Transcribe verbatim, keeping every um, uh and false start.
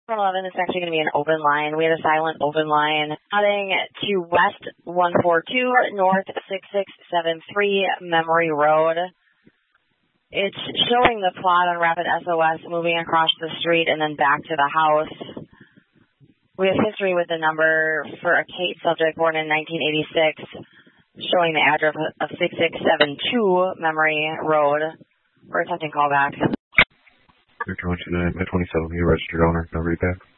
eleven, it's actually going to be an open line. We had a silent open line heading to West one four two, North six six seven three, Memory Road. It's showing the plot on Rapid S O S moving across the street and then back to the house. We have history with the number for a Kate subject born in nineteen eighty-six, showing the address of six six seven two Memory Road. We're attempting callback. Victor one two nine, twenty-seven, you registered owner, no read back.